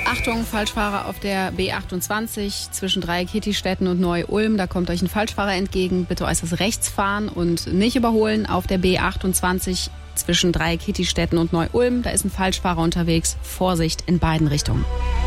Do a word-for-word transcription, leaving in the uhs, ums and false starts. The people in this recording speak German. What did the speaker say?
Achtung, Falschfahrer auf der B achtundzwanzig zwischen Dreieck-Hittistetten und Neu-Ulm. Da kommt euch ein Falschfahrer entgegen. Bitte äußerst rechts fahren und nicht überholen. Auf der B achtundzwanzig zwischen Dreieck-Hittistetten und Neu-Ulm. Da ist ein Falschfahrer unterwegs. Vorsicht in beiden Richtungen.